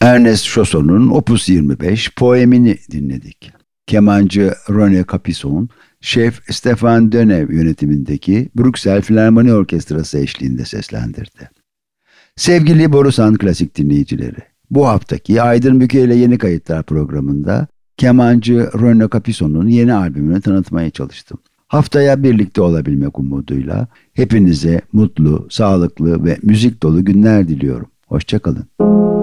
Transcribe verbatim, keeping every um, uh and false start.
Ernest Chausson'un Opus yirmi beş poemini dinledik. Kemancı René Capisson, şef Stefan Dönev yönetimindeki Brüksel Filarmoni Orkestrası eşliğinde seslendirdi. Sevgili Borusan Klasik dinleyicileri, bu haftaki Aydın Büke ile Yeni Kayıtlar programında kemancı René Capisson'un yeni albümünü tanıtmaya çalıştım. Haftaya birlikte olabilmek umuduyla hepinize mutlu, sağlıklı ve müzik dolu günler diliyorum. Hoşça kalın.